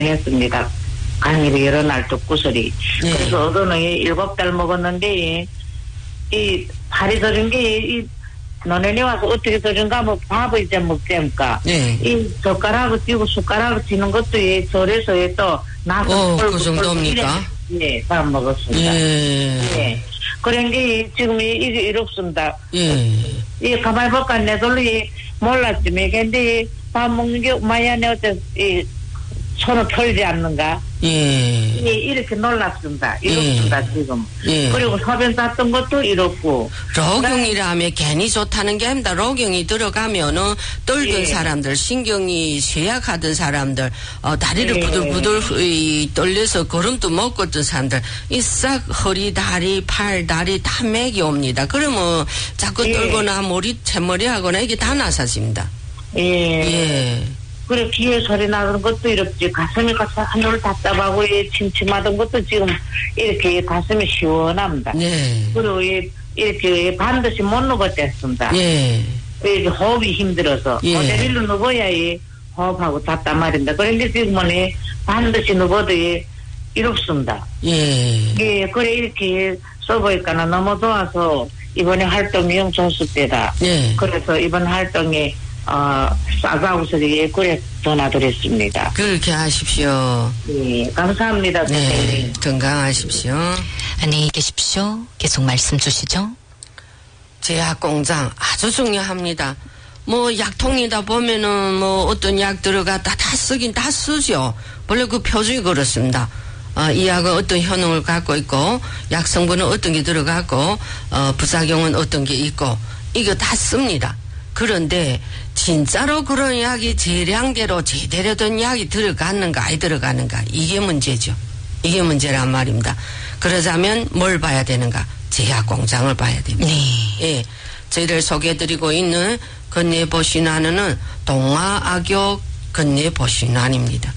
했습니다. 강의를 여러 날 듣고서리. 네. 그래서 어느 애 7달 먹었는데, 이 발이 저린 게, 이 너네네 와서 어떻게 저린가, 뭐 밥을 이제 먹자니까. 네. 이 젓가락을 쥐고 숟가락을 쥐는 것도 예, 절에서 예, 또 나서 그 정도입니까? 예, 다 먹었습니다. 예. 예. 그런 게 지금 이게 이렇습니다. 예. 이 가만히 볼까 내돌로 몰랐지. 근데 밥 먹는 게 마야 내 어째 이 손을 털지 않는가? 예. 이렇게 놀랐습니다. 이렇습니다, 지금. 예. 그리고 소변 쌌던 것도 이렇고. 로경이라면 괜히 좋다는 게 아닙니다. 로경이 들어가면은 떨던 예. 사람들, 신경이 쇠약하던 사람들, 다리를 예. 부들부들 떨려서 걸음도 못 걷던 사람들, 이 싹 허리, 다리, 팔, 다리 다 맥이 옵니다. 그러면 자꾸 예. 떨거나 채머리 하거나 이게 다 나사집니다. 예. 예. 그래, 귀에 소리 나는 것도 이렇지. 가슴이 하늘을 답답하고, 침침하던 것도 지금 이렇게 가슴이 시원합니다. 네. 그리고 이렇게 반드시 못 누웠댔습니다. 예. 이렇게 호흡이 힘들어서. 예. 호텔로 누워야 호흡하고 답답 말인다. 그런데 지금은 반드시 누워도 이롭습니다. 예. 예, 그래, 이렇게 써보니까 너무 좋아서 이번에 활동이 영 좋을 때다. 예. 그래서 이번 활동에 싸가우서리 그래 전화드렸습니다. 그렇게 하십시오. 네, 감사합니다. 네. 선생님. 건강하십시오. 안녕히 계십시오. 계속 말씀 주시죠. 제약공장 아주 중요합니다. 뭐 약통이다 보면은 뭐 어떤 약 들어갔다 다 쓰긴 다 쓰죠. 원래 그 표준이 그렇습니다. 이 약은 어떤 효능을 갖고 있고 약 성분은 어떤 게 들어갔고 부작용은 어떤 게 있고 이거 다 씁니다. 그런데 진짜로 그런 약이 재량대로 제대로 된 약이 들어갔는가 안 들어가는가 이게 문제죠. 이게 문제란 말입니다. 그러자면 뭘 봐야 되는가? 제약공장을 봐야 됩니다. 네. 예, 저희들 소개해드리고 있는 건뇌보신환은 동아악교 건뇌보신환입니다.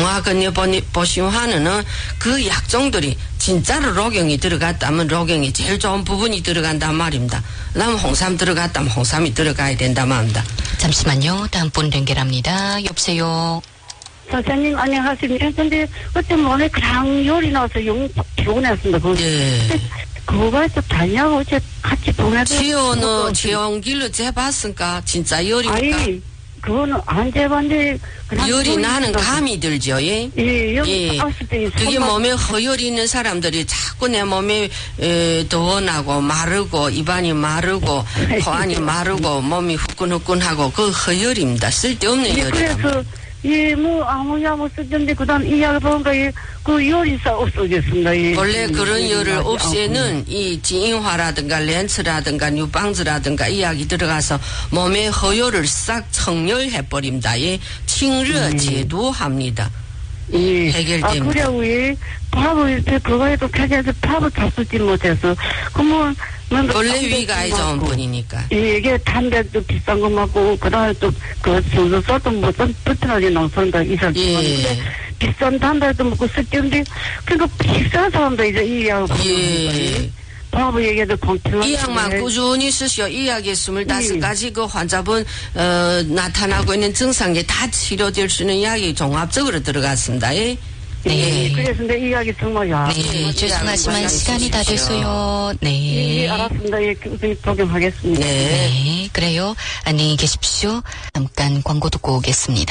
동아건뇌보신환은 그 약종들이 진짜로 로경이 들어갔다면 로경이 제일 좋은 부분이 들어간단 말입니다. 그다음 홍삼 들어갔다면 홍삼이 들어가야 된단 말입니다. 잠시만요. 다음 분 연결합니다. 여보세요. 선생님 안녕하십니까. 근데 어째 몸에 그냥 열이 나서 영 피곤했습니다. 예. 그거가 또 달냐고 어째 같이 보내도 지원길로 재봤으니까 진짜 열입니까? 아니 그거는 안 재봤는데 열이 나는 감이 들죠. 예. 예. 예. 그게 몸에 허열이 있는 사람들이 자꾸 내 몸에 더워나고 마르고 입안이 마르고 코안이 마르고 몸이 후끈후끈하고 그 허열입니다. 쓸데없는 열이다. 그래서 뭐 아무 약 없었는데 그다음 이 약을 보니까 그 열이 없어졌습니다. 원래 그런 열을 없애는 이 지인화라든가 렌츠라든가 뉴방즈라든가 이 약이 들어가서 몸의 허열을 싹 청열해버립니다. 예. 칭热제도합니다. 예. 해결됩니다. 그래요. 밥을 그거에도 가게에서 밥을 다 쓰지 못해서 그러면 원래 위가 안 좋은 분이니까. 예, 이게 담배도 비싼 거 맞고 그다음에 또그 소소도 뭐좀 불편하게 농촌다 이살 예. 비싼 담배도 먹고 쓸텐데 그러니까 비싼 사람도 이제 이 약을 예. 밥을 얘기해도 공평한 이 약만 꾸준히 쓰시오. 이 약에 25가지 그 환자분 나타나고 있는 증상에 다 치료될 수 있는 약이 종합적으로 들어갔습니다. 예. 네. 그래서 이 약이 정말 네, 죄송하지만 시간이 다 됐어요. 네. 예, 알았습니다. 예, 복용하겠습니다. 네, 그래요. 안녕히 계십시오. 잠깐 광고 듣고 오겠습니다.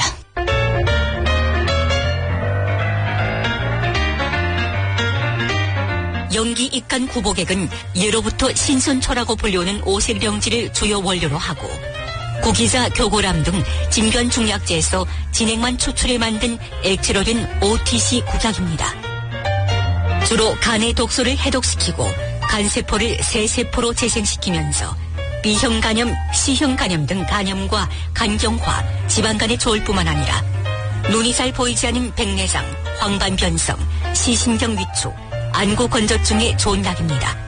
연기 입간 구보객은 예로부터 신선초라고 불리우는 오색령지를 주요 원료로 하고 고기자, 교고람 등 진변 중약제에서 진액만 추출해 만든 액체로 된 OTC 구작입니다. 주로 간의 독소를 해독시키고 간세포를 새세포로 재생시키면서 B형 간염, C형 간염 등 간염과 간경화, 지방간에 좋을 뿐만 아니라 눈이 잘 보이지 않는 백내장, 황반변성, 시신경 위축, 안구 건조증에 좋은 약입니다.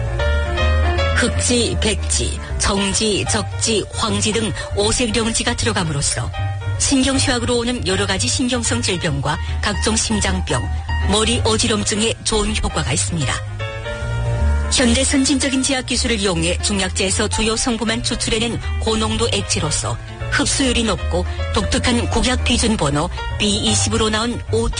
흑지, 백지, 정지, 적지, 황지 등 오색령지가 들어감으로써 신경쇠약으로 오는 여러 가지 신경성 질병과 각종 심장병, 머리 어지럼증에 좋은 효과가 있습니다. 현대 선진적인 제약 기술을 이용해 중약제에서 주요 성분만 추출해낸 고농도 액체로서 흡수율이 높고 독특한 국약 비준 번호 B20으로 나온 OT